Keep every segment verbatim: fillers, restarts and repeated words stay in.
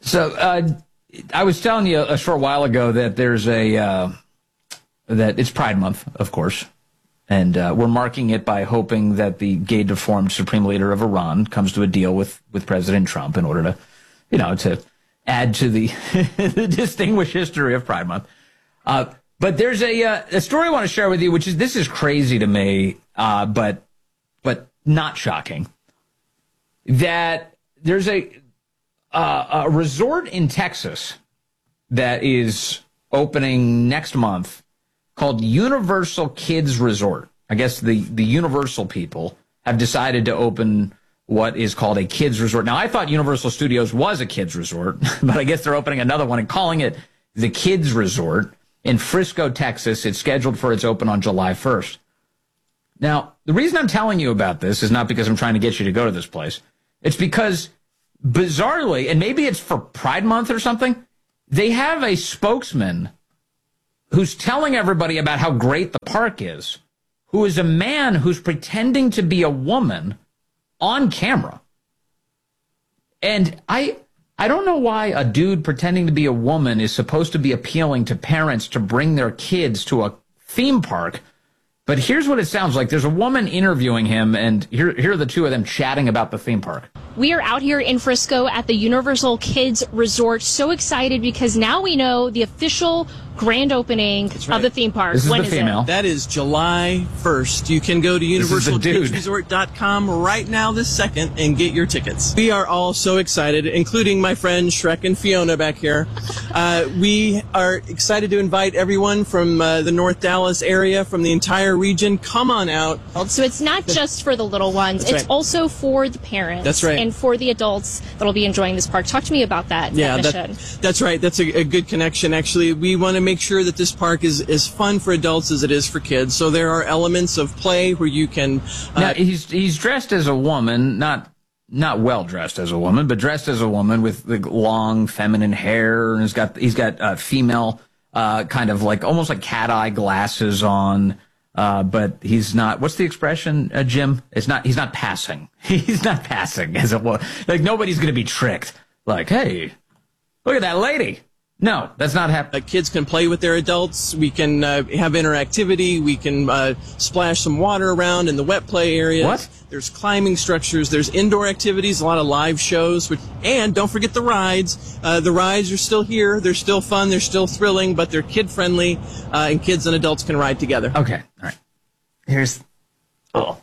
So uh, I was telling you a short while ago that there's a uh, that it's Pride Month, of course, and uh, we're marking it by hoping that the gay-deformed supreme leader of Iran comes to a deal with with President Trump in order to, you know, to add to the, the distinguished history of Pride Month. Uh, but there's a uh, a story I want to share with you, which is this is crazy to me, uh, but but not shocking. That there's a uh, a resort in Texas that is opening next month called Universal Kids Resort. I guess the the Universal people have decided to open what is called a kids resort. Now, I thought Universal Studios was a kids resort, but I guess they're opening another one and calling it the Kids Resort in Frisco, Texas. It's scheduled for its open on July first. Now, the reason I'm telling you about this is not because I'm trying to get you to go to this place. It's because, bizarrely, and maybe it's for Pride Month or something, they have a spokesman who's telling everybody about how great the park is, who is a man who's pretending to be a woman on camera. And I I don't know why a dude pretending to be a woman is supposed to be appealing to parents to bring their kids to a theme park. But here's what it sounds like. There's a woman interviewing him, and here, here are the two of them chatting about the theme park. We are out here in Frisco at the Universal Kids Resort. So excited because now we know the official grand opening right. of the theme park. This is when the is female. It? That is July first. You can go to universal kids resort dot com right now this second and get your tickets. We are all so excited, including my friends Shrek and Fiona back here. Uh, we are excited to invite everyone from uh, the North Dallas area, from the entire region. Come on out. So it's not just for the little ones. That's it's right. also for the parents. That's right. And for the adults that'll be enjoying this park. Talk to me about that. Yeah, that that, that's right. That's a, a good connection, actually. We want to make sure that this park is as fun for adults as it is for kids. So there are elements of play where you can... Uh, now, he's he's dressed as a woman, not not well dressed as a woman, but dressed as a woman with the long feminine hair, and he's got he's got uh, female uh, kind of like almost like cat eye glasses on. Uh, but he's not. What's the expression, uh, Jim? It's not. He's not passing. He's not passing as a woman. Like nobody's going to be tricked. Like, hey, look at that lady. No, that's not happening. Uh, kids can play with their adults. We can uh, have interactivity. We can uh, splash some water around in the wet play areas. What? There's climbing structures. There's indoor activities, a lot of live shows. Which, and don't forget the rides. Uh, the rides are still here. They're still fun. They're still thrilling, but they're kid-friendly, uh, and kids and adults can ride together. Okay, all right. Here's... Oh.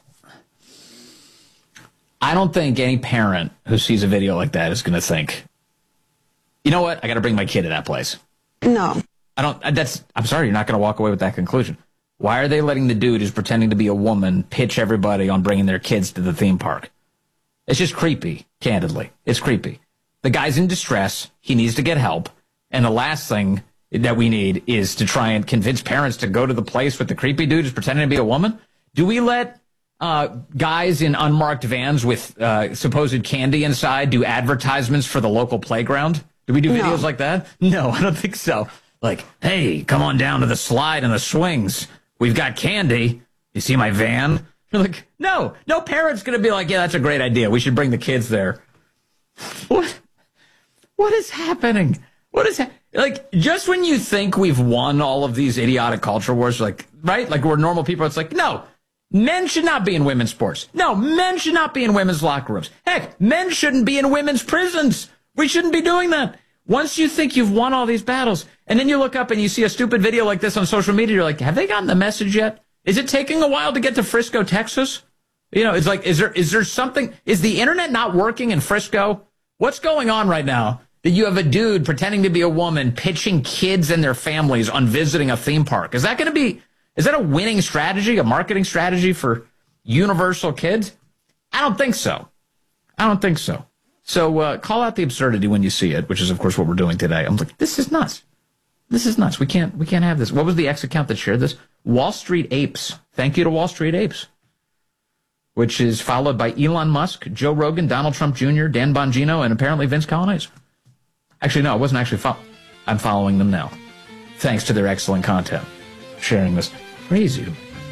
I don't think any parent who sees a video like that is going to think, you know what? I got to bring my kid to that place. No. I don't. That's. I'm sorry. You're not going to walk away with that conclusion. Why are they letting the dude who's pretending to be a woman pitch everybody on bringing their kids to the theme park? It's just creepy, candidly. It's creepy. The guy's in distress. He needs to get help. And the last thing that we need is to try and convince parents to go to the place with the creepy dude who's pretending to be a woman. Do we let uh, guys in unmarked vans with uh, supposed candy inside do advertisements for the local playground? Do we do No. videos like that? No, I don't think so. Like, hey, come on down to the slide and the swings. We've got candy. You see my van? You're like, no, no parent's going to be like, yeah, that's a great idea. We should bring the kids there. What? What is happening? What is ha- like, just when you think we've won all of these idiotic culture wars, like, right? Like, we're normal people. It's like, no, men should not be in women's sports. No, men should not be in women's locker rooms. Heck, men shouldn't be in women's prisons. We shouldn't be doing that. Once you think you've won all these battles, and then you look up and you see a stupid video like this on social media, you're like, have they gotten the message yet? Is it taking a while to get to Frisco, Texas? You know, it's like, is there is there something, is the internet not working in Frisco? What's going on right now that you have a dude pretending to be a woman pitching kids and their families on visiting a theme park? Is that going to be, is that a winning strategy, a marketing strategy for Universal Kids? I don't think so. I don't think so. So uh, call out the absurdity when you see it, which is, of course, what we're doing today. I'm like, this is nuts. This is nuts. We can't we can't have this. What was the X account that shared this? Wall Street Apes. Thank you to Wall Street Apes. Which is followed by Elon Musk, Joe Rogan, Donald Trump Junior, Dan Bongino, and apparently Vince Colonnese. Actually, no, I wasn't actually following. I'm following them now. Thanks to their excellent content. Sharing this. Crazy.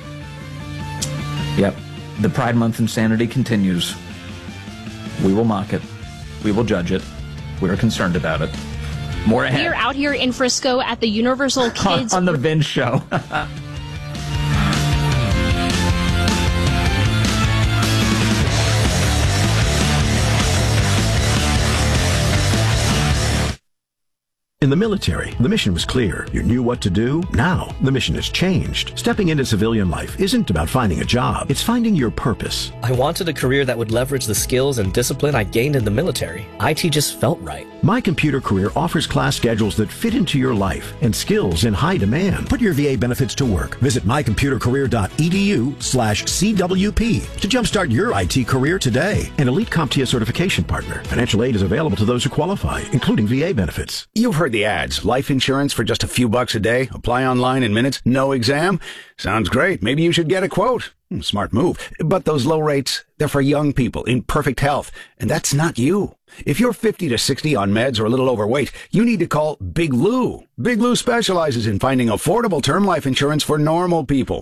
Yep. The Pride Month insanity continues. We will mock it. We will judge it. We're concerned about it. More ahead. We're out here in Frisco at the Universal Kids... on the Vince Show. In the military, the mission was clear. You knew what to do. Now, the mission has changed. Stepping into civilian life isn't about finding a job. It's finding your purpose. I wanted a career that would leverage the skills and discipline I gained in the military. I T just felt right. My Computer Career offers class schedules that fit into your life and skills in high demand. Put your V A benefits to work. Visit mycomputercareer.edu slash CWP to jumpstart your I T career today. An Elite CompTIA certification partner. Financial aid is available to those who qualify, including V A benefits. You've heard the ads. Life insurance for just a few bucks a day. Apply online in minutes. No exam. Sounds great. Maybe you should get a quote. Smart move. But those low rates, they're for young people in perfect health. And that's not you. If you're fifty to sixty on meds or a little overweight, you need to call Big Lou. Big Lou specializes in finding affordable term life insurance for normal people.